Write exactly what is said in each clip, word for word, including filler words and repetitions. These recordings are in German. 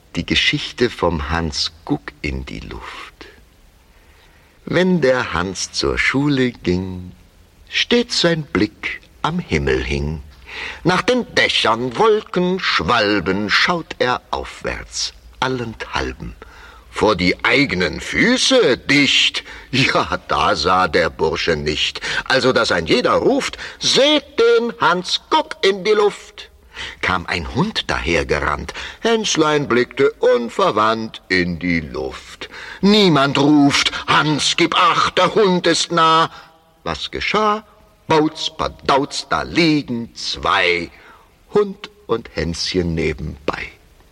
Die Geschichte vom Hans Guck in die Luft. Wenn der Hans zur Schule ging, stets sein Blick am Himmel hing. Nach den Dächern, Wolken, Schwalben schaut er aufwärts, allenthalben. Vor die eigenen Füße dicht, ja, da sah der Bursche nicht. Also, dass ein jeder ruft, seht den Hans Guck in die Luft. Kam ein Hund dahergerannt, Hänslein blickte unverwandt in die Luft. Niemand ruft, Hans, gib acht, der Hund ist nah. Was geschah? Bauz, Badauz, da liegen zwei, Hund und Hänschen nebenbei.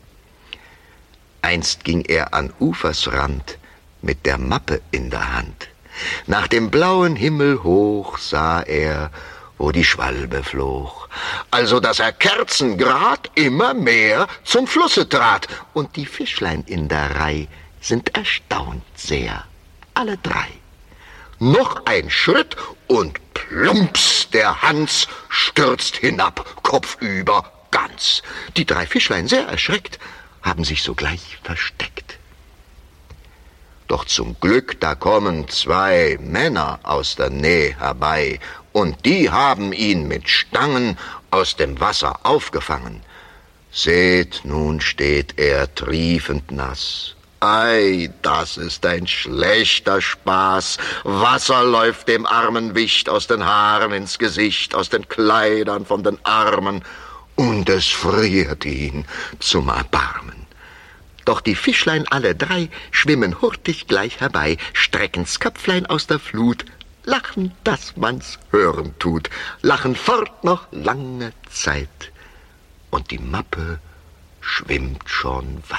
Einst ging er an Ufersrand mit der Mappe in der Hand. Nach dem blauen Himmel hoch sah er, wo die Schwalbe flog. Also, dass er kerzengrad immer mehr zum Flusse trat. Und die Fischlein in der Reih sind erstaunt sehr, alle drei. Noch ein Schritt und plumps, der Hans stürzt hinab, kopfüber ganz. Die drei Fischlein, sehr erschreckt, haben sich sogleich versteckt. Doch zum Glück, da kommen zwei Männer aus der Nähe herbei, und die haben ihn mit Stangen aus dem Wasser aufgefangen. Seht, nun steht er triefend nass. Ei, das ist ein schlechter Spaß. Wasser läuft dem armen Wicht aus den Haaren ins Gesicht, aus den Kleidern von den Armen, und es friert ihn zum Erbarmen. Doch die Fischlein alle drei schwimmen hurtig gleich herbei, strecken's Köpflein aus der Flut, lachen, dass man's hören tut, lachen fort noch lange Zeit, und die Mappe schwimmt schon weit.